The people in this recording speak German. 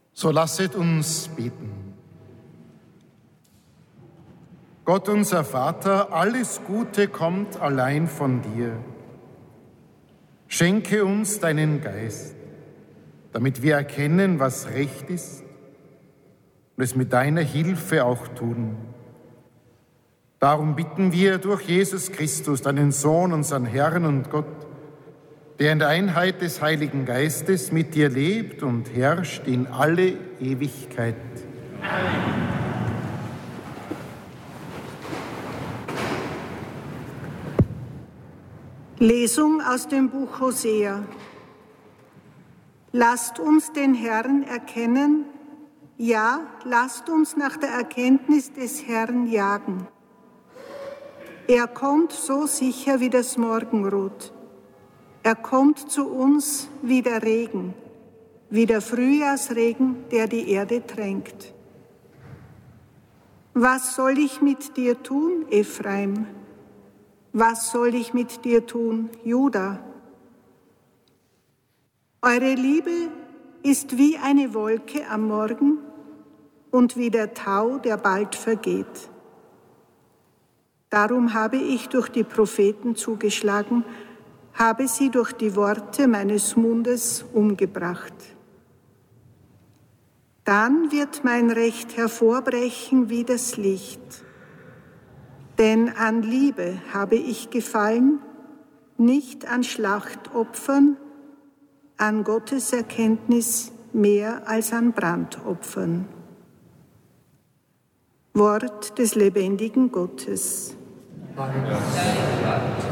So lasset uns beten. Gott, unser Vater, alles Gute kommt allein von dir. Schenke uns deinen Geist, damit wir erkennen, was recht ist und es mit deiner Hilfe auch tun. Darum bitten wir durch Jesus Christus, deinen Sohn, unseren Herrn und Gott, der in der Einheit des Heiligen Geistes mit dir lebt und herrscht in alle Ewigkeit. Amen. Lesung aus dem Buch Hosea. Lasst uns den Herrn erkennen, ja, lasst uns nach der Erkenntnis des Herrn jagen. Er kommt so sicher wie das Morgenrot. Er kommt zu uns wie der Regen, wie der Frühjahrsregen, der die Erde tränkt. Was soll ich mit dir tun, Ephraim? Was soll ich mit dir tun, Juda? Eure Liebe ist wie eine Wolke am Morgen und wie der Tau, der bald vergeht. Darum habe ich durch die Propheten zugeschlagen, habe sie durch die Worte meines Mundes umgebracht. Dann wird mein Recht hervorbrechen wie das Licht. Denn an Liebe habe ich gefallen, nicht an Schlachtopfern, an Gottes Erkenntnis mehr als an Brandopfern. Wort des lebendigen Gottes. Danke.